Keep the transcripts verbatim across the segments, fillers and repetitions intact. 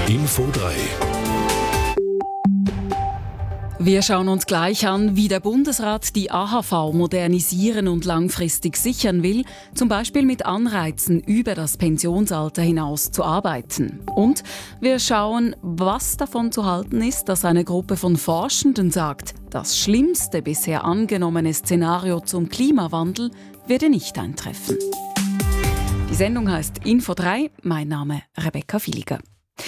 Info drei. Wir schauen uns gleich an, wie der Bundesrat die A H V modernisieren und langfristig sichern will, zum Beispiel mit Anreizen über das Pensionsalter hinaus zu arbeiten. Und wir schauen, was davon zu halten ist, dass eine Gruppe von Forschenden sagt, das schlimmste bisher angenommene Szenario zum Klimawandel werde nicht eintreffen. Die Sendung heißt Info drei, mein Name Rebecca Villiger.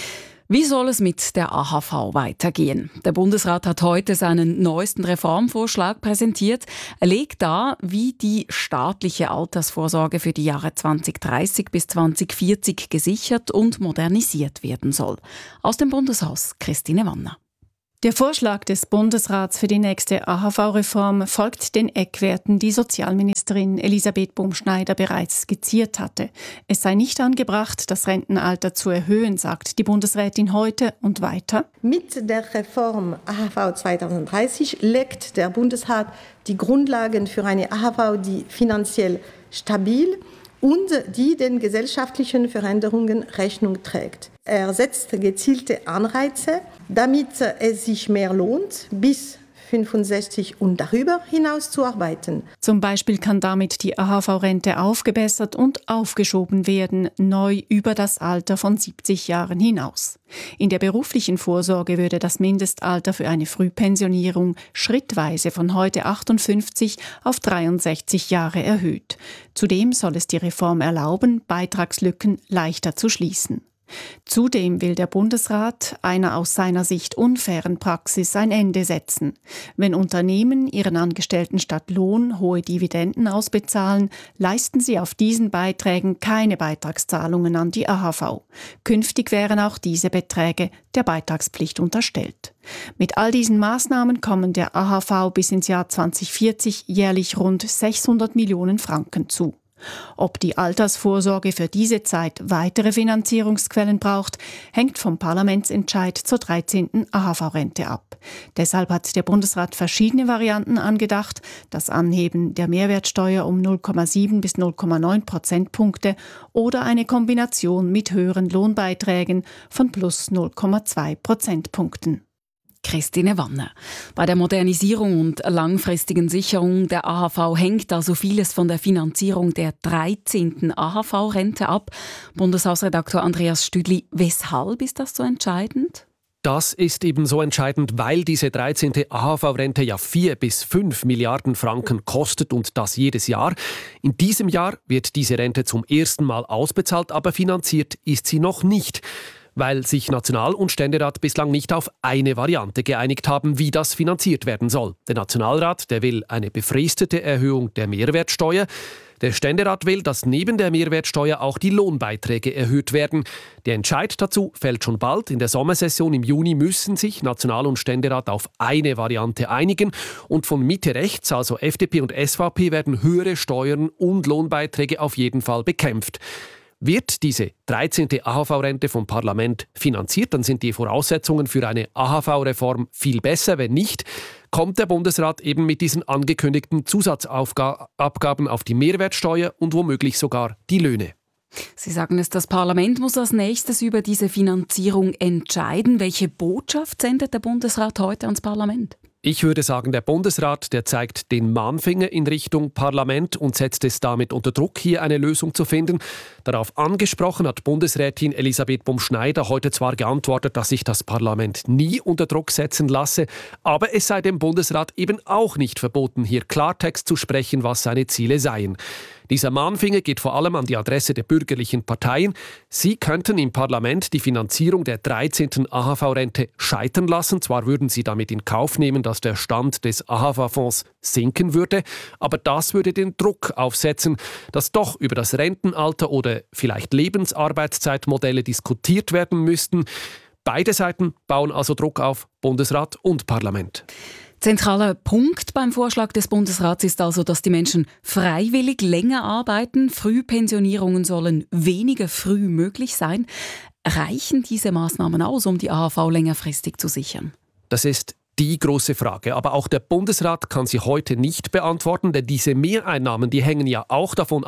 Wie soll es mit der A H V weitergehen? Der Bundesrat hat heute seinen neuesten Reformvorschlag präsentiert. Er legt dar, wie die staatliche Altersvorsorge für die Jahre zwanzig dreißig bis zwanzig vierzig gesichert und modernisiert werden soll. Aus dem Bundeshaus Christine Wanner. Der Vorschlag des Bundesrats für die nächste A H V-Reform folgt den Eckwerten, die Sozialministerin Elisabeth Bumschneider bereits skizziert hatte. Es sei nicht angebracht, das Rentenalter zu erhöhen, sagt die Bundesrätin heute und weiter. Mit der Reform A H V zwanzig dreißig legt der Bundesrat die Grundlagen für eine A H V, die finanziell stabil und die den gesellschaftlichen Veränderungen Rechnung trägt. Er setzt gezielte Anreize, damit es sich mehr lohnt, bis fünfundsechzig und darüber hinaus zu arbeiten. Zum Beispiel kann damit die A H V-Rente aufgebessert und aufgeschoben werden, neu über das Alter von siebzig Jahren hinaus. In der beruflichen Vorsorge würde das Mindestalter für eine Frühpensionierung schrittweise von heute achtundfünfzig auf dreiundsechzig Jahre erhöht. Zudem soll es die Reform erlauben, Beitragslücken leichter zu schließen. Zudem will der Bundesrat einer aus seiner Sicht unfairen Praxis ein Ende setzen. Wenn Unternehmen ihren Angestellten statt Lohn hohe Dividenden ausbezahlen, leisten sie auf diesen Beiträgen keine Beitragszahlungen an die A H V. Künftig wären auch diese Beträge der Beitragspflicht unterstellt. Mit all diesen Maßnahmen kommen der A H V bis ins Jahr zwanzig vierzig jährlich rund sechshundert Millionen Franken zu. Ob die Altersvorsorge für diese Zeit weitere Finanzierungsquellen braucht, hängt vom Parlamentsentscheid zur dreizehnten A H V-Rente ab. Deshalb hat der Bundesrat verschiedene Varianten angedacht: das Anheben der Mehrwertsteuer um null Komma sieben bis null Komma neun Prozentpunkte oder eine Kombination mit höheren Lohnbeiträgen von plus null Komma zwei Prozentpunkten. Christine Wanner. Bei der Modernisierung und langfristigen Sicherung der A H V hängt also vieles von der Finanzierung der dreizehnten A H V-Rente ab. Bundeshausredaktor Andreas Stüdli, weshalb ist das so entscheidend? Das ist eben so entscheidend, weil diese dreizehnte A H V-Rente ja vier bis fünf Milliarden Franken kostet und das jedes Jahr. In diesem Jahr wird diese Rente zum ersten Mal ausbezahlt, aber finanziert ist sie noch nicht, weil sich National- und Ständerat bislang nicht auf eine Variante geeinigt haben, wie das finanziert werden soll. Der Nationalrat, der will eine befristete Erhöhung der Mehrwertsteuer. Der Ständerat will, dass neben der Mehrwertsteuer auch die Lohnbeiträge erhöht werden. Der Entscheid dazu fällt schon bald. In der Sommersession im Juni müssen sich National- und Ständerat auf eine Variante einigen. Und von Mitte rechts, also F D P und S V P, werden höhere Steuern und Lohnbeiträge auf jeden Fall bekämpft. Wird diese dreizehnte A H V-Rente vom Parlament finanziert, dann sind die Voraussetzungen für eine A H V-Reform viel besser. Wenn nicht, kommt der Bundesrat eben mit diesen angekündigten Zusatzabgaben auf die Mehrwertsteuer und womöglich sogar die Löhne. Sie sagen es, das Parlament muss als nächstes über diese Finanzierung entscheiden. Welche Botschaft sendet der Bundesrat heute ans Parlament? Ich würde sagen, der Bundesrat, der zeigt den Mahnfinger in Richtung Parlament und setzt es damit unter Druck, hier eine Lösung zu finden. Darauf angesprochen hat Bundesrätin Elisabeth Bumschneider heute zwar geantwortet, dass sich das Parlament nie unter Druck setzen lasse, aber es sei dem Bundesrat eben auch nicht verboten, hier Klartext zu sprechen, was seine Ziele seien. Dieser Mahnfinger geht vor allem an die Adresse der bürgerlichen Parteien. Sie könnten im Parlament die Finanzierung der dreizehnten A H V-Rente scheitern lassen. Zwar würden sie damit in Kauf nehmen, dass der Stand des A H V-Fonds sinken würde, aber das würde den Druck aufsetzen, dass doch über das Rentenalter oder vielleicht Lebensarbeitszeitmodelle diskutiert werden müssten. Beide Seiten bauen also Druck auf, Bundesrat und Parlament. Zentraler Punkt beim Vorschlag des Bundesrats ist also, dass die Menschen freiwillig länger arbeiten. Frühpensionierungen sollen weniger früh möglich sein. Reichen diese Maßnahmen aus, um die A H V längerfristig zu sichern? Das ist die große Frage. Aber auch der Bundesrat kann sie heute nicht beantworten, denn diese Mehreinnahmen, die hängen ja auch davon ab,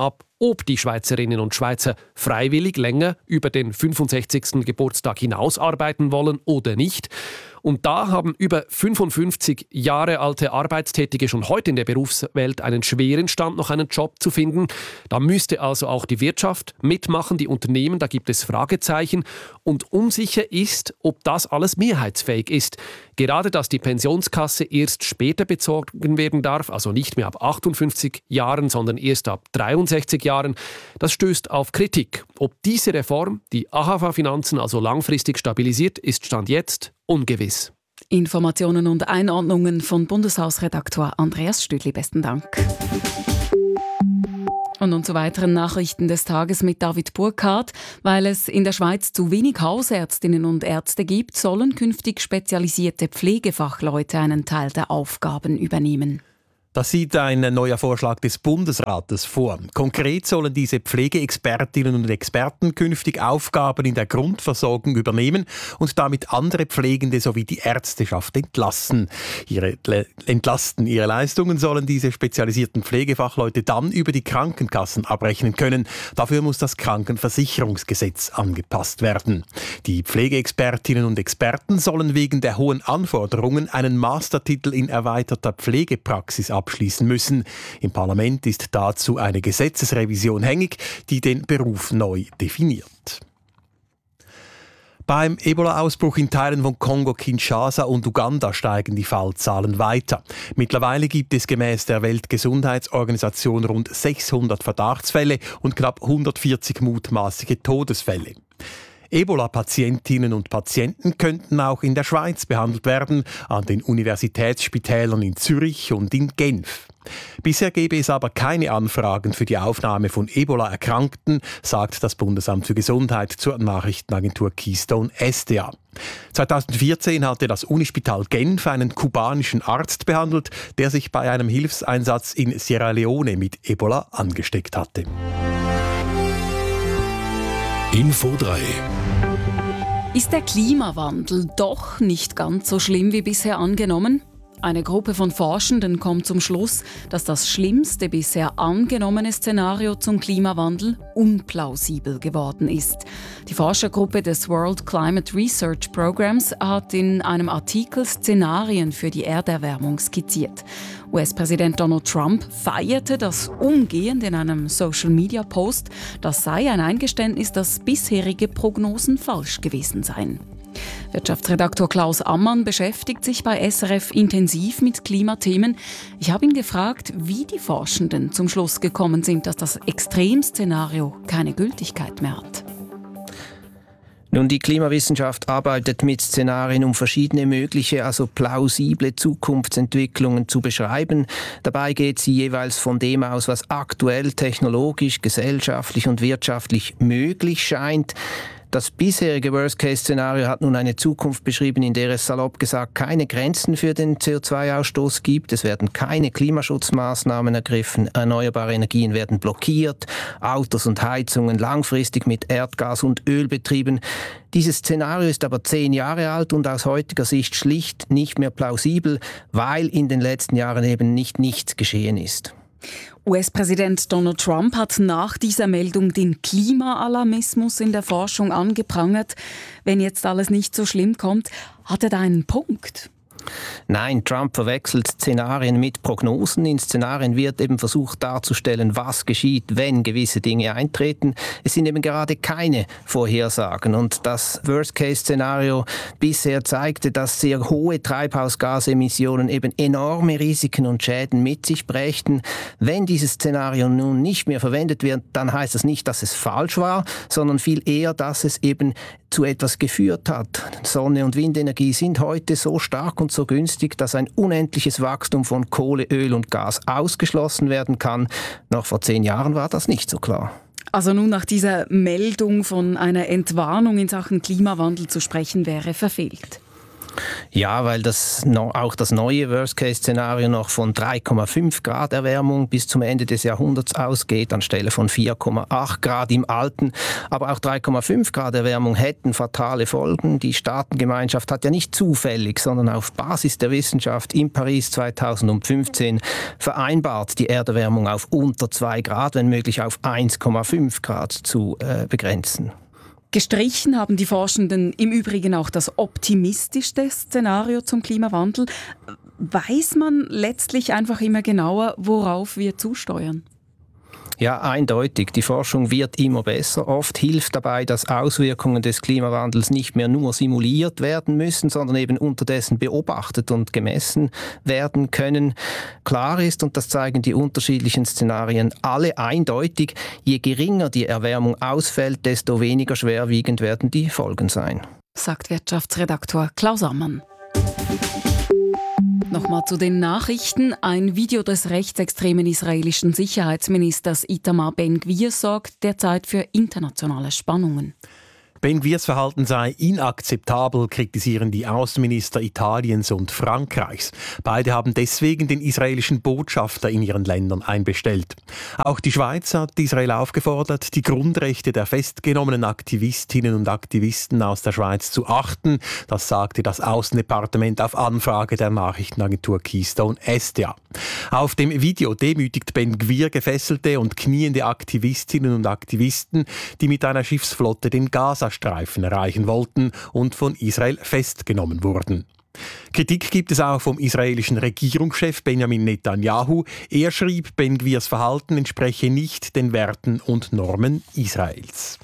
ob die Schweizerinnen und Schweizer freiwillig länger über den fünfundsechzigsten Geburtstag hinaus arbeiten wollen oder nicht. Und da haben über fünfundfünfzig Jahre alte Arbeitstätige schon heute in der Berufswelt einen schweren Stand, noch einen Job zu finden. Da müsste also auch die Wirtschaft mitmachen, die Unternehmen, da gibt es Fragezeichen. Und unsicher ist, ob das alles mehrheitsfähig ist. Gerade, dass die Pensionskasse erst später bezogen werden darf, also nicht mehr ab achtundfünfzig Jahren, sondern erst ab dreiundsechzig Jahren, das stößt auf Kritik. Ob diese Reform die A H V-Finanzen also langfristig stabilisiert, ist Stand jetzt ungewiss. Informationen und Einordnungen von Bundeshausredaktor Andreas Stüdli. Besten Dank. Und nun zu weiteren Nachrichten des Tages mit David Burkhardt. Weil es in der Schweiz zu wenig Hausärztinnen und Ärzte gibt, sollen künftig spezialisierte Pflegefachleute einen Teil der Aufgaben übernehmen. Das sieht ein neuer Vorschlag des Bundesrates vor. Konkret sollen diese Pflegeexpertinnen und Experten künftig Aufgaben in der Grundversorgung übernehmen und damit andere Pflegende sowie die Ärzteschaft entlasten. Ihre, entlasten. Ihre Leistungen sollen diese spezialisierten Pflegefachleute dann über die Krankenkassen abrechnen können. Dafür muss das Krankenversicherungsgesetz angepasst werden. Die Pflegeexpertinnen und Experten sollen wegen der hohen Anforderungen einen Mastertitel in erweiterter Pflegepraxis abschließen müssen. Im Parlament ist dazu eine Gesetzesrevision hängig, die den Beruf neu definiert. Beim Ebola-Ausbruch in Teilen von Kongo-Kinshasa und Uganda steigen die Fallzahlen weiter. Mittlerweile gibt es gemäß der Weltgesundheitsorganisation rund sechshundert Verdachtsfälle und knapp hundertvierzig mutmaßliche Todesfälle. Ebola-Patientinnen und Patienten könnten auch in der Schweiz behandelt werden, an den Universitätsspitälern in Zürich und in Genf. Bisher gebe es aber keine Anfragen für die Aufnahme von Ebola-Erkrankten, sagt das Bundesamt für Gesundheit zur Nachrichtenagentur Keystone S D A. zweitausendvierzehn hatte das Unispital Genf einen kubanischen Arzt behandelt, der sich bei einem Hilfseinsatz in Sierra Leone mit Ebola angesteckt hatte. Info drei. Ist der Klimawandel doch nicht ganz so schlimm wie bisher angenommen? Eine Gruppe von Forschenden kommt zum Schluss, dass das schlimmste bisher angenommene Szenario zum Klimawandel unplausibel geworden ist. Die Forschergruppe des World Climate Research Programs hat in einem Artikel Szenarien für die Erderwärmung skizziert. U S-Präsident Donald Trump feierte das umgehend in einem Social-Media-Post. Das sei ein Eingeständnis, dass bisherige Prognosen falsch gewesen seien. Wirtschaftsredaktor Klaus Ammann beschäftigt sich bei S R F intensiv mit Klimathemen. Ich habe ihn gefragt, wie die Forschenden zum Schluss gekommen sind, dass das Extremszenario keine Gültigkeit mehr hat. Nun, die Klimawissenschaft arbeitet mit Szenarien, um verschiedene mögliche, also plausible Zukunftsentwicklungen zu beschreiben. Dabei geht sie jeweils von dem aus, was aktuell technologisch, gesellschaftlich und wirtschaftlich möglich scheint. Das bisherige Worst-Case-Szenario hat nun eine Zukunft beschrieben, in der es salopp gesagt keine Grenzen für den C O zwei Ausstoß gibt. Es werden keine Klimaschutzmaßnahmen ergriffen, erneuerbare Energien werden blockiert, Autos und Heizungen langfristig mit Erdgas und Öl betrieben. Dieses Szenario ist aber zehn Jahre alt und aus heutiger Sicht schlicht nicht mehr plausibel, weil in den letzten Jahren eben nicht nichts geschehen ist. U S-Präsident Donald Trump hat nach dieser Meldung den Klimaalarmismus in der Forschung angeprangert. Wenn jetzt alles nicht so schlimm kommt, hat er da einen Punkt? Nein, Trump verwechselt Szenarien mit Prognosen. In Szenarien wird eben versucht darzustellen, was geschieht, wenn gewisse Dinge eintreten. Es sind eben gerade keine Vorhersagen. Und das Worst-Case-Szenario bisher zeigte, dass sehr hohe Treibhausgasemissionen eben enorme Risiken und Schäden mit sich brächten. Wenn dieses Szenario nun nicht mehr verwendet wird, dann heißt das nicht, dass es falsch war, sondern viel eher, dass es eben zu etwas geführt hat. Sonne- und Windenergie sind heute so stark und so günstig, dass ein unendliches Wachstum von Kohle, Öl und Gas ausgeschlossen werden kann. Noch vor zehn Jahren war das nicht so klar. Also nun nach dieser Meldung von einer Entwarnung in Sachen Klimawandel zu sprechen, wäre verfehlt. Ja, weil das noch, auch das neue Worst-Case-Szenario noch von drei Komma fünf Grad Erwärmung bis zum Ende des Jahrhunderts ausgeht, anstelle von vier Komma acht Grad im alten. Aber auch drei Komma fünf Grad Erwärmung hätten fatale Folgen. Die Staatengemeinschaft hat ja nicht zufällig, sondern auf Basis der Wissenschaft in Paris zweitausendfünfzehn vereinbart, die Erderwärmung auf unter zwei Grad, wenn möglich auf eins Komma fünf Grad zu äh, begrenzen. Gestrichen haben die Forschenden im Übrigen auch das optimistischste Szenario zum Klimawandel. Weiß man letztlich einfach immer genauer, worauf wir zusteuern? Ja, eindeutig. Die Forschung wird immer besser. Oft hilft dabei, dass Auswirkungen des Klimawandels nicht mehr nur simuliert werden müssen, sondern eben unterdessen beobachtet und gemessen werden können. Klar ist, und das zeigen die unterschiedlichen Szenarien alle eindeutig, je geringer die Erwärmung ausfällt, desto weniger schwerwiegend werden die Folgen sein. Sagt Wirtschaftsredaktor Klaus Ammann. Nochmal zu den Nachrichten. Ein Video des rechtsextremen israelischen Sicherheitsministers Itamar Ben-Gvir sorgt derzeit für internationale Spannungen. Ben-Gvirs Verhalten sei inakzeptabel, kritisieren die Außenminister Italiens und Frankreichs. Beide haben deswegen den israelischen Botschafter in ihren Ländern einbestellt. Auch die Schweiz hat Israel aufgefordert, die Grundrechte der festgenommenen Aktivistinnen und Aktivisten aus der Schweiz zu achten. Das sagte das Außendepartement auf Anfrage der Nachrichtenagentur Keystone S D A. Auf dem Video demütigt Ben-Gvir gefesselte und kniende Aktivistinnen und Aktivisten, die mit einer Schiffsflotte den Gazastreifen erreichen wollten und von Israel festgenommen wurden. Kritik gibt es auch vom israelischen Regierungschef Benjamin Netanyahu. Er schrieb, Ben-Gvirs Verhalten entspreche nicht den Werten und Normen Israels.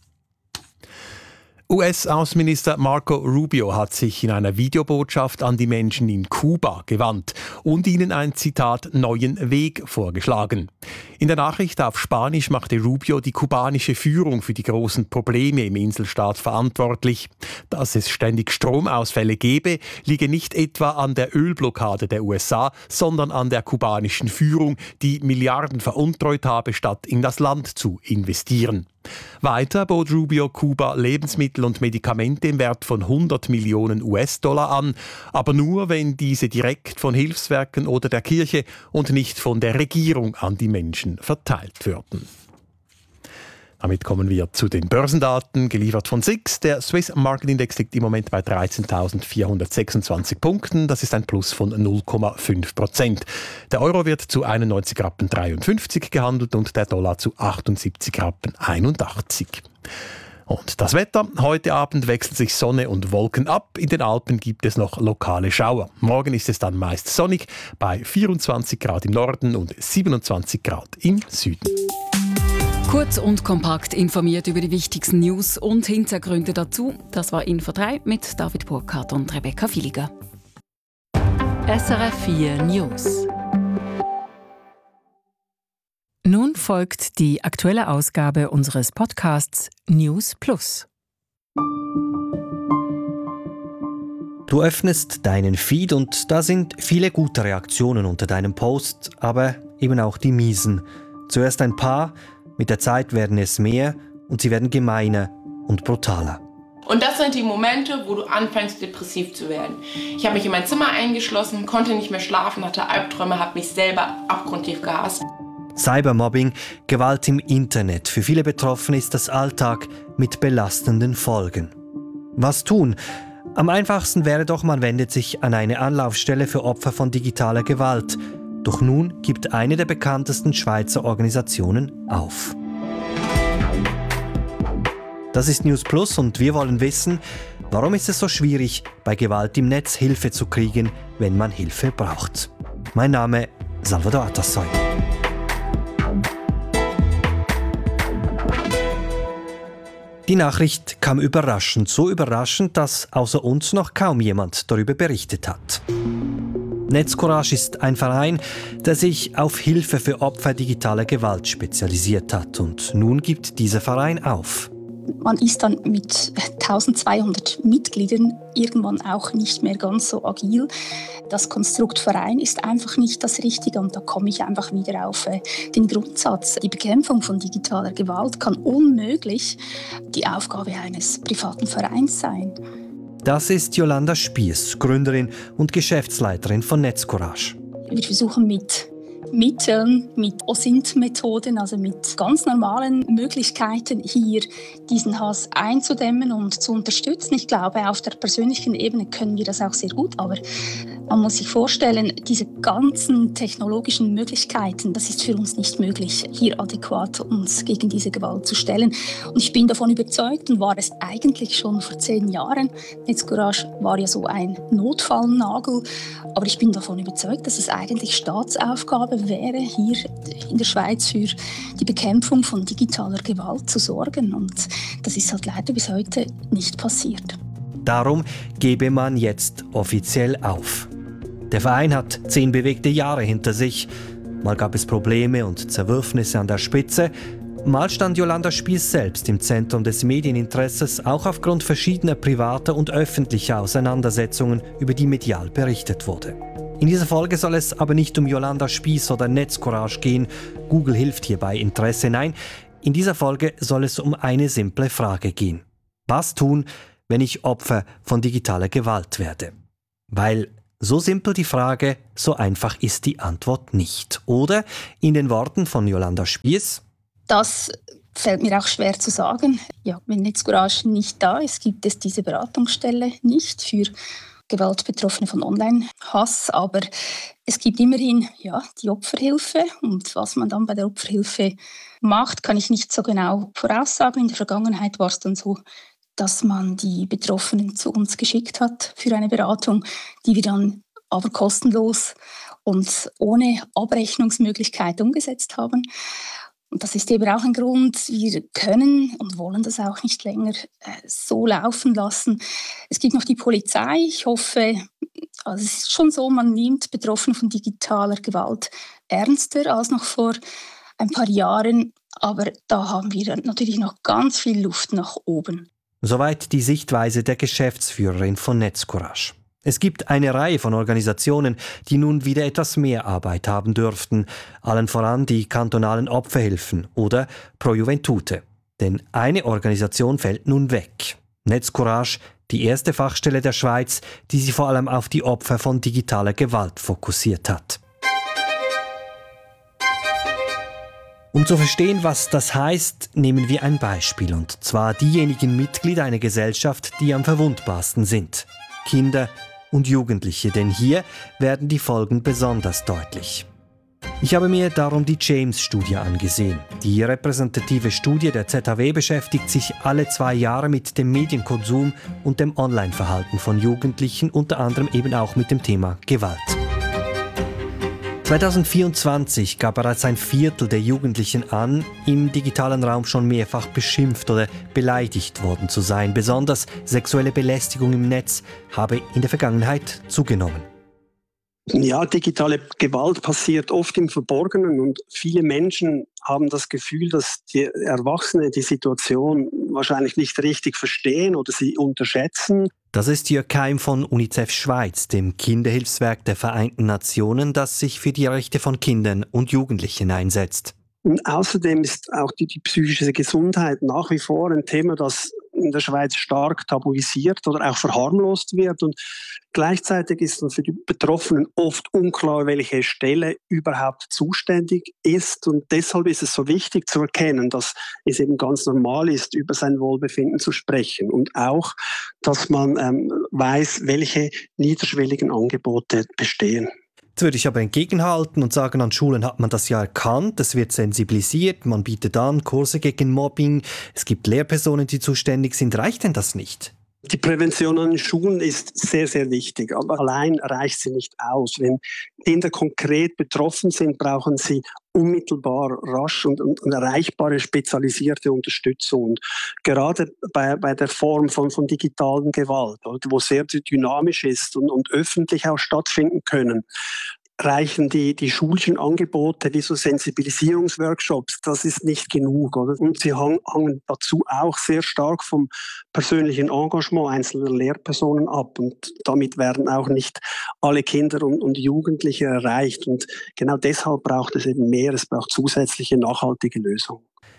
U S-Außenminister Marco Rubio hat sich in einer Videobotschaft an die Menschen in Kuba gewandt und ihnen ein Zitat neuen Weg vorgeschlagen. In der Nachricht auf Spanisch machte Rubio die kubanische Führung für die großen Probleme im Inselstaat verantwortlich. Dass es ständig Stromausfälle gebe, liege nicht etwa an der Ölblockade der U S A, sondern an der kubanischen Führung, die Milliarden veruntreut habe, statt in das Land zu investieren. Weiter bot Rubio Kuba Lebensmittel und Medikamente im Wert von hundert Millionen U S-Dollar an, aber nur, wenn diese direkt von Hilfswerken oder der Kirche und nicht von der Regierung an die Menschen verteilt würden. Damit kommen wir zu den Börsendaten, geliefert von S I X. Der Swiss Market Index liegt im Moment bei dreizehntausendvierhundertsechsundzwanzig Punkten. Das ist ein Plus von null Komma fünf Prozent. Der Euro wird zu einundneunzig Rappen dreiundfünfzig gehandelt und der Dollar zu achtundsiebzig Rappen einundachtzig. Und das Wetter. Heute Abend wechseln sich Sonne und Wolken ab. In den Alpen gibt es noch lokale Schauer. Morgen ist es dann meist sonnig bei vierundzwanzig Grad im Norden und siebenundzwanzig Grad im Süden. Kurz und kompakt informiert über die wichtigsten News und Hintergründe dazu. Das war Info drei mit David Burkhardt und Rebecca Villiger. S R F vier News. Nun folgt die aktuelle Ausgabe unseres Podcasts News Plus. Du öffnest deinen Feed und da sind viele gute Reaktionen unter deinem Post, aber eben auch die miesen. Zuerst ein paar, mit der Zeit werden es mehr und sie werden gemeiner und brutaler. Und das sind die Momente, wo du anfängst, depressiv zu werden. Ich habe mich in mein Zimmer eingeschlossen, konnte nicht mehr schlafen, hatte Albträume, habe mich selber abgrundtief gehasst. Cybermobbing, Gewalt im Internet. Für viele Betroffene ist das Alltag mit belastenden Folgen. Was tun? Am einfachsten wäre doch, man wendet sich an eine Anlaufstelle für Opfer von digitaler Gewalt. Doch nun gibt eine der bekanntesten Schweizer Organisationen auf. Das ist News Plus und wir wollen wissen, warum ist es so schwierig, bei Gewalt im Netz Hilfe zu kriegen, wenn man Hilfe braucht. Mein Name ist Salvador Atassoy. Die Nachricht kam überraschend, so überraschend, dass außer uns noch kaum jemand darüber berichtet hat. Netzcourage ist ein Verein, der sich auf Hilfe für Opfer digitaler Gewalt spezialisiert hat. Und nun gibt dieser Verein auf. Man ist dann mit eintausendzweihundert Mitgliedern irgendwann auch nicht mehr ganz so agil. Das Konstrukt Verein ist einfach nicht das Richtige und da komme ich einfach wieder auf den Grundsatz. Die Bekämpfung von digitaler Gewalt kann unmöglich die Aufgabe eines privaten Vereins sein. Das ist Jolanda Spiess, Gründerin und Geschäftsleiterin von Netzcourage. Wir versuchen mit Mitteln, mit O S I N T-Methoden, also mit ganz normalen Möglichkeiten hier diesen Hass einzudämmen und zu unterstützen. Ich glaube, auf der persönlichen Ebene können wir das auch sehr gut, aber man muss sich vorstellen, diese ganzen technologischen Möglichkeiten, das ist für uns nicht möglich, hier adäquat uns gegen diese Gewalt zu stellen. Und ich bin davon überzeugt und war es eigentlich schon vor zehn Jahren. Netzcourage war ja so ein Notfallnagel, aber ich bin davon überzeugt, dass es eigentlich Staatsaufgabe wäre, hier in der Schweiz für die Bekämpfung von digitaler Gewalt zu sorgen. Und das ist halt leider bis heute nicht passiert. Darum gebe man jetzt offiziell auf. Der Verein hat zehn bewegte Jahre hinter sich. Mal gab es Probleme und Zerwürfnisse an der Spitze. Mal stand Jolanda Spiess selbst im Zentrum des Medieninteresses, auch aufgrund verschiedener privater und öffentlicher Auseinandersetzungen, über die medial berichtet wurde. In dieser Folge soll es aber nicht um Jolanda Spiess oder Netzcourage gehen. Google hilft hier bei Interesse. Nein, in dieser Folge soll es um eine simple Frage gehen. Was tun, wenn ich Opfer von digitaler Gewalt werde? Weil so simpel die Frage, so einfach ist die Antwort nicht. Oder in den Worten von Jolanda Spiess: Das fällt mir auch schwer zu sagen. Ja, wenn Netzcourage nicht da ist, gibt es diese Beratungsstelle nicht für Gewaltbetroffene von Online-Hass. Aber es gibt immerhin ja, die Opferhilfe. Und was man dann bei der Opferhilfe macht, kann ich nicht so genau voraussagen. In der Vergangenheit war es dann so, dass man die Betroffenen zu uns geschickt hat für eine Beratung, die wir dann aber kostenlos und ohne Abrechnungsmöglichkeit umgesetzt haben. Und das ist eben auch ein Grund, wir können und wollen das auch nicht länger äh, so laufen lassen. Es gibt noch die Polizei. Ich hoffe, also es ist schon so, man nimmt Betroffene von digitaler Gewalt ernster als noch vor ein paar Jahren. Aber da haben wir natürlich noch ganz viel Luft nach oben. Soweit die Sichtweise der Geschäftsführerin von Netzcourage. Es gibt eine Reihe von Organisationen, die nun wieder etwas mehr Arbeit haben dürften. Allen voran die kantonalen Opferhilfen oder Pro Juventute. Denn eine Organisation fällt nun weg. Netzcourage, die erste Fachstelle der Schweiz, die sich vor allem auf die Opfer von digitaler Gewalt fokussiert hat. Um zu verstehen, was das heißt, nehmen wir ein Beispiel, und zwar diejenigen Mitglieder einer Gesellschaft, die am verwundbarsten sind. Kinder und Jugendliche, denn hier werden die Folgen besonders deutlich. Ich habe mir darum die James-Studie angesehen. Die repräsentative Studie der Z H W beschäftigt sich alle zwei Jahre mit dem Medienkonsum und dem Online-Verhalten von Jugendlichen, unter anderem eben auch mit dem Thema Gewalt. zweitausendvierundzwanzig gab bereits ein Viertel der Jugendlichen an, im digitalen Raum schon mehrfach beschimpft oder beleidigt worden zu sein. Besonders sexuelle Belästigung im Netz habe in der Vergangenheit zugenommen. Ja, digitale Gewalt passiert oft im Verborgenen und viele Menschen haben das Gefühl, dass die Erwachsenen die Situation wahrscheinlich nicht richtig verstehen oder sie unterschätzen. Das ist Jörg Keim von UNICEF Schweiz, dem Kinderhilfswerk der Vereinten Nationen, das sich für die Rechte von Kindern und Jugendlichen einsetzt. Und außerdem ist auch die, die psychische Gesundheit nach wie vor ein Thema, das in der Schweiz stark tabuisiert oder auch verharmlost wird. Und gleichzeitig ist für die Betroffenen oft unklar, welche Stelle überhaupt zuständig ist. Und deshalb ist es so wichtig zu erkennen, dass es eben ganz normal ist, über sein Wohlbefinden zu sprechen. Und auch, dass man ähm, weiß, welche niederschwelligen Angebote bestehen. Jetzt würde ich aber entgegenhalten und sagen, an Schulen hat man das ja erkannt, es wird sensibilisiert, man bietet an Kurse gegen Mobbing, es gibt Lehrpersonen, die zuständig sind. Reicht denn das nicht? Die Prävention an den Schulen ist sehr, sehr wichtig, aber allein reicht sie nicht aus. Wenn Kinder konkret betroffen sind, brauchen sie unmittelbar, rasch und, und, und erreichbare, spezialisierte Unterstützung. Und gerade bei, bei der Form von, von digitalen Gewalt, wo sehr dynamisch ist und, und öffentlich auch stattfinden können, reichen die, die schulischen Angebote wie so Sensibilisierungsworkshops, das ist nicht genug. Oder? Und sie hang, hangen dazu auch sehr stark vom persönlichen Engagement einzelner Lehrpersonen ab. Und damit werden auch nicht alle Kinder und, und Jugendliche erreicht. Und genau deshalb braucht es eben mehr, es braucht zusätzliche nachhaltige Lösungen.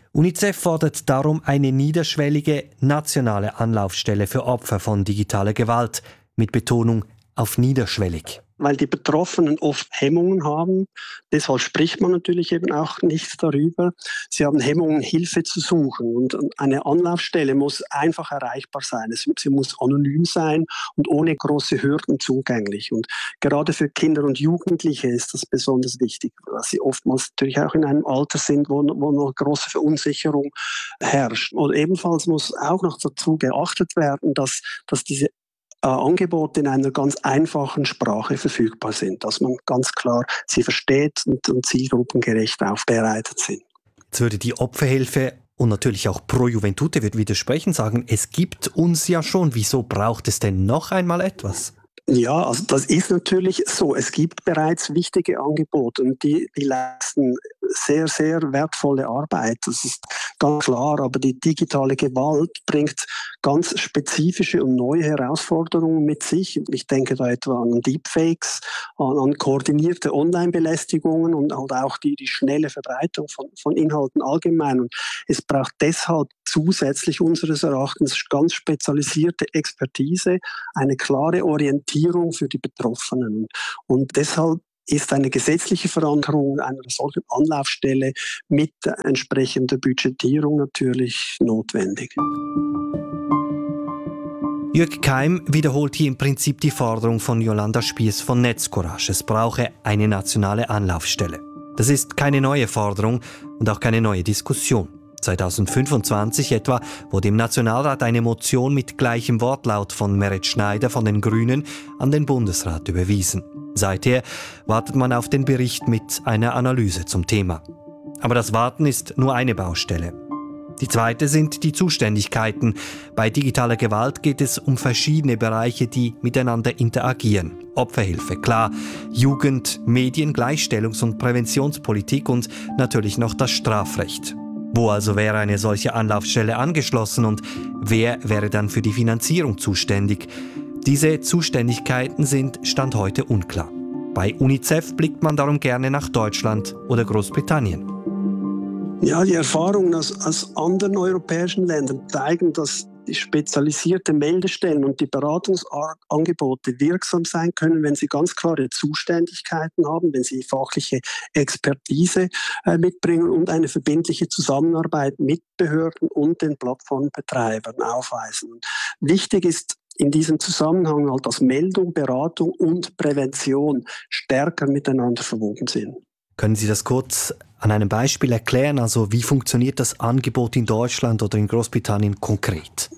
UNICEF fordert darum eine niederschwellige nationale Anlaufstelle für Opfer von digitaler Gewalt, mit Betonung auf niederschwellig. Weil die Betroffenen oft Hemmungen haben. Deshalb spricht man natürlich eben auch nichts darüber. Sie haben Hemmungen, Hilfe zu suchen. Und eine Anlaufstelle muss einfach erreichbar sein. Sie muss anonym sein und ohne große Hürden zugänglich. Und gerade für Kinder und Jugendliche ist das besonders wichtig, weil sie oftmals natürlich auch in einem Alter sind, wo, wo noch große Verunsicherung herrscht. Und ebenfalls muss auch noch dazu geachtet werden, dass, dass diese Äh, Angebote in einer ganz einfachen Sprache verfügbar sind, dass man ganz klar sie versteht und, und zielgruppengerecht aufbereitet sind. Jetzt würde die Opferhilfe und natürlich auch Pro Juventute wird widersprechen, sagen, es gibt uns ja schon, wieso braucht es denn noch einmal etwas? Ja, also das ist natürlich so. Es gibt bereits wichtige Angebote und die, die leisten sehr, sehr wertvolle Arbeit. Das ist ganz klar, aber die digitale Gewalt bringt ganz spezifische und neue Herausforderungen mit sich. Ich denke da etwa an Deepfakes, an, an koordinierte Online-Belästigungen und halt auch die, die schnelle Verbreitung von, von Inhalten allgemein. Und es braucht deshalb zusätzlich unseres Erachtens ganz spezialisierte Expertise, eine klare Orientierung für die Betroffenen. Und deshalb ist eine gesetzliche Verankerung einer solchen Anlaufstelle mit entsprechender Budgetierung natürlich notwendig. Jörg Keim wiederholt hier im Prinzip die Forderung von Jolanda Spiess von Netzcourage. Es brauche eine nationale Anlaufstelle. Das ist keine neue Forderung und auch keine neue Diskussion. zweitausendfünfundzwanzig etwa wurde im Nationalrat eine Motion mit gleichem Wortlaut von Meret Schneider von den Grünen an den Bundesrat überwiesen. Seither wartet man auf den Bericht mit einer Analyse zum Thema. Aber das Warten ist nur eine Baustelle. Die zweite sind die Zuständigkeiten. Bei digitaler Gewalt geht es um verschiedene Bereiche, die miteinander interagieren. Opferhilfe, klar, Jugend, Medien, Gleichstellungs- und Präventionspolitik und natürlich noch das Strafrecht. Wo also wäre eine solche Anlaufstelle angeschlossen und wer wäre dann für die Finanzierung zuständig? Diese Zuständigkeiten sind Stand heute unklar. Bei UNICEF blickt man darum gerne nach Deutschland oder Großbritannien. Ja, die Erfahrungen aus, aus anderen europäischen Ländern zeigen, dass die spezialisierte Meldestellen und die Beratungsangebote wirksam sein können, wenn sie ganz klare Zuständigkeiten haben, wenn sie fachliche Expertise äh, mitbringen und eine verbindliche Zusammenarbeit mit Behörden und den Plattformbetreibern aufweisen. Wichtig ist in diesem Zusammenhang halt, dass Meldung, Beratung und Prävention stärker miteinander verwoben sind. Können Sie das kurz an einem Beispiel erklären? Also wie funktioniert das Angebot in Deutschland oder in Großbritannien konkret?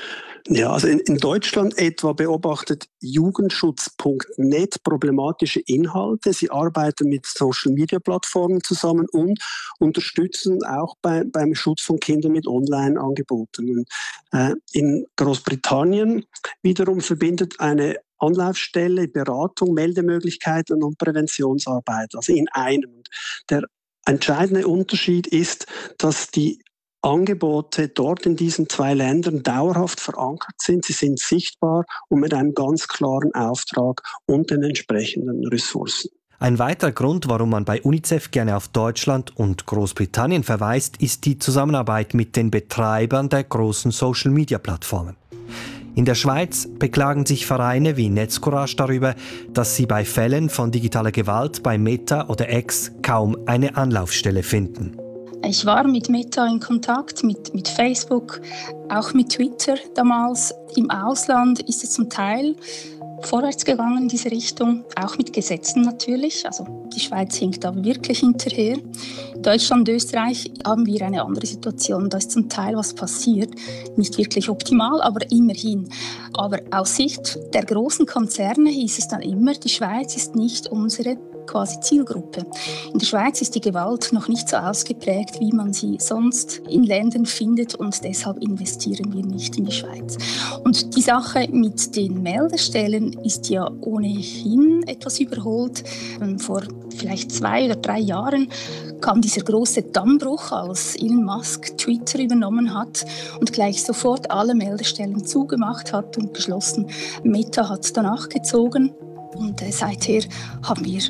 Ja, also in, in Deutschland etwa beobachtet Jugendschutz Punkt net problematische Inhalte. Sie arbeiten mit Social-Media-Plattformen zusammen und unterstützen auch bei, beim Schutz von Kindern mit Online-Angeboten. Äh, in Großbritannien wiederum verbindet eine Anlaufstelle, Beratung, Meldemöglichkeiten und Präventionsarbeit, also in einem. Der entscheidende Unterschied ist, dass die Angebote dort in diesen zwei Ländern dauerhaft verankert sind. Sie sind sichtbar und mit einem ganz klaren Auftrag und den entsprechenden Ressourcen. Ein weiterer Grund, warum man bei UNICEF gerne auf Deutschland und Großbritannien verweist, ist die Zusammenarbeit mit den Betreibern der großen Social-Media-Plattformen. In der Schweiz beklagen sich Vereine wie Netzcourage darüber, dass sie bei Fällen von digitaler Gewalt bei Meta oder X kaum eine Anlaufstelle finden. Ich war mit Meta in Kontakt, mit, mit Facebook, auch mit Twitter damals. Im Ausland ist es zum Teil vorwärts gegangen in diese Richtung, auch mit Gesetzen natürlich. Also die Schweiz hinkt da wirklich hinterher. In Deutschland und Österreich haben wir eine andere Situation. Da ist zum Teil was passiert. Nicht wirklich optimal, aber immerhin. Aber aus Sicht der großen Konzerne hieß es dann immer, die Schweiz ist nicht unsere quasi Zielgruppe. In der Schweiz ist die Gewalt noch nicht so ausgeprägt, wie man sie sonst in Ländern findet und deshalb investieren wir nicht in die Schweiz. Und die Sache mit den Meldestellen ist ja ohnehin etwas überholt. Vor vielleicht zwei oder drei Jahren kam dieser große Dammbruch, als Elon Musk Twitter übernommen hat und gleich sofort alle Meldestellen zugemacht hat und geschlossen. Meta hat danach gezogen und seither haben wir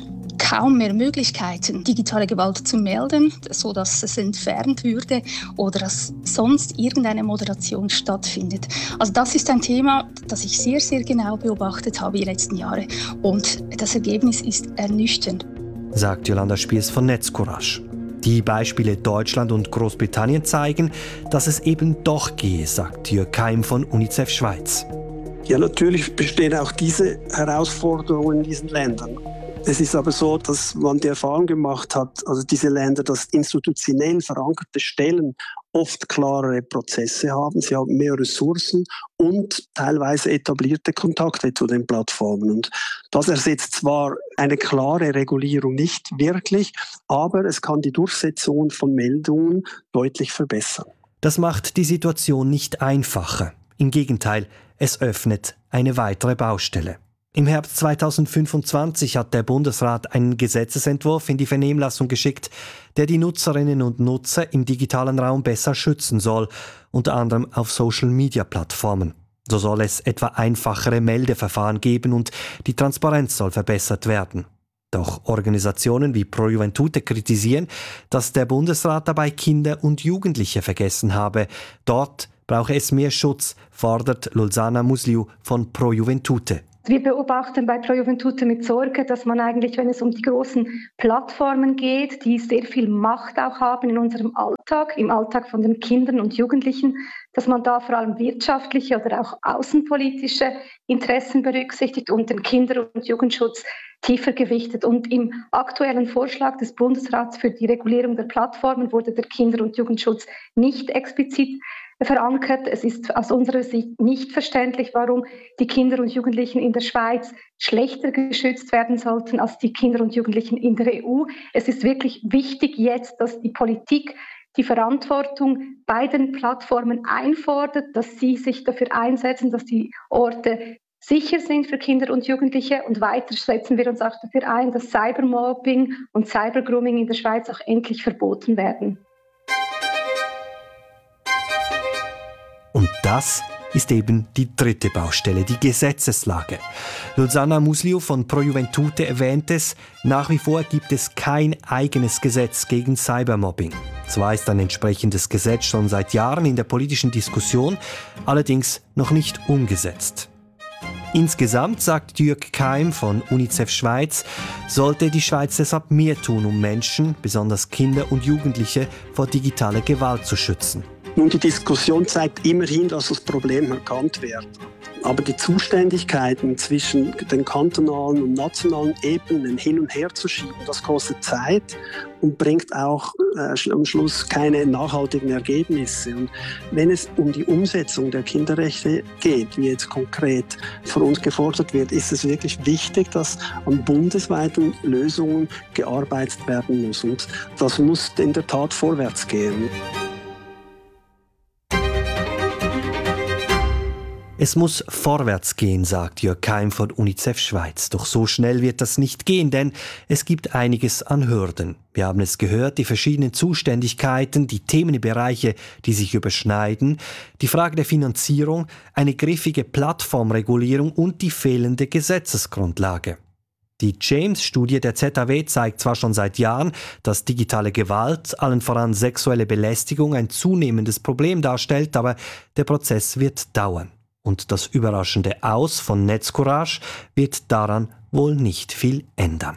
kaum mehr Möglichkeiten, digitale Gewalt zu melden, sodass es entfernt würde oder dass sonst irgendeine Moderation stattfindet. Also das ist ein Thema, das ich sehr, sehr genau beobachtet habe die letzten Jahre. Und das Ergebnis ist ernüchternd. Sagt Jolanda Spiers von Netzcourage. Die Beispiele Deutschland und Großbritannien zeigen, dass es eben doch gehe, sagt Jörg Keim von UNICEF Schweiz. Ja, natürlich bestehen auch diese Herausforderungen in diesen Ländern. Es ist aber so, dass man die Erfahrung gemacht hat, also diese Länder, dass institutionell verankerte Stellen oft klarere Prozesse haben, sie haben mehr Ressourcen und teilweise etablierte Kontakte zu den Plattformen. Und das ersetzt zwar eine klare Regulierung nicht wirklich, aber es kann die Durchsetzung von Meldungen deutlich verbessern. Das macht die Situation nicht einfacher. Im Gegenteil, es öffnet eine weitere Baustelle. Im Herbst zweitausendfünfundzwanzig hat der Bundesrat einen Gesetzesentwurf in die Vernehmlassung geschickt, der die Nutzerinnen und Nutzer im digitalen Raum besser schützen soll, unter anderem auf Social-Media-Plattformen. So soll es etwa einfachere Meldeverfahren geben und die Transparenz soll verbessert werden. Doch Organisationen wie Pro Juventute kritisieren, dass der Bundesrat dabei Kinder und Jugendliche vergessen habe. Dort brauche es mehr Schutz, fordert Lulzana Musliu von Pro Juventute. Wir beobachten bei Pro Juventute mit Sorge, dass man eigentlich, wenn es um die großen Plattformen geht, die sehr viel Macht auch haben in unserem Alltag, im Alltag von den Kindern und Jugendlichen, dass man da vor allem wirtschaftliche oder auch außenpolitische Interessen berücksichtigt und den Kinder- und Jugendschutz tiefer gewichtet. Und im aktuellen Vorschlag des Bundesrats für die Regulierung der Plattformen wurde der Kinder- und Jugendschutz nicht explizit verankert. Es ist aus unserer Sicht nicht verständlich, warum die Kinder und Jugendlichen in der Schweiz schlechter geschützt werden sollten als die Kinder und Jugendlichen in der E U. Es ist wirklich wichtig jetzt, dass die Politik die Verantwortung bei den Plattformen einfordert, dass sie sich dafür einsetzen, dass die Orte sicher sind für Kinder und Jugendliche. Und weiter setzen wir uns auch dafür ein, dass Cybermobbing und Cybergrooming in der Schweiz auch endlich verboten werden. Und das ist eben die dritte Baustelle, die Gesetzeslage. Lulzana Musliu von Pro Juventute erwähnt es, nach wie vor gibt es kein eigenes Gesetz gegen Cybermobbing. Zwar ist ein entsprechendes Gesetz schon seit Jahren in der politischen Diskussion, allerdings noch nicht umgesetzt. Insgesamt, sagt Jörg Keim von UNICEF Schweiz, sollte die Schweiz deshalb mehr tun, um Menschen, besonders Kinder und Jugendliche, vor digitaler Gewalt zu schützen. Nun, die Diskussion zeigt immerhin, dass das Problem erkannt wird. Aber die Zuständigkeiten zwischen den kantonalen und nationalen Ebenen hin und her zu schieben, das kostet Zeit und bringt auch äh, am Schluss keine nachhaltigen Ergebnisse. Und wenn es um die Umsetzung der Kinderrechte geht, wie jetzt konkret von uns gefordert wird, ist es wirklich wichtig, dass an bundesweiten Lösungen gearbeitet werden muss. Und das muss in der Tat vorwärts gehen. Es muss vorwärts gehen, sagt Jörg Keim von UNICEF Schweiz. Doch so schnell wird das nicht gehen, denn es gibt einiges an Hürden. Wir haben es gehört, die verschiedenen Zuständigkeiten, die Themenbereiche, die sich überschneiden, die Frage der Finanzierung, eine griffige Plattformregulierung und die fehlende Gesetzesgrundlage. Die James-Studie der Z A W zeigt zwar schon seit Jahren, dass digitale Gewalt, allen voran sexuelle Belästigung, ein zunehmendes Problem darstellt, aber der Prozess wird dauern. Und das überraschende Aus von Netzcourage wird daran wohl nicht viel ändern.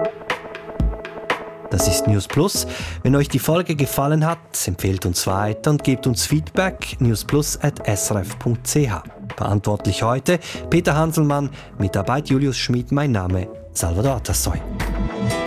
Das ist News Plus. Wenn euch die Folge gefallen hat, empfehlt uns weiter und gebt uns Feedback. newsplus at s r f punkt c h. Verantwortlich heute Peter Hanselmann, Mitarbeit Julius Schmid, mein Name Salvador Atassoy.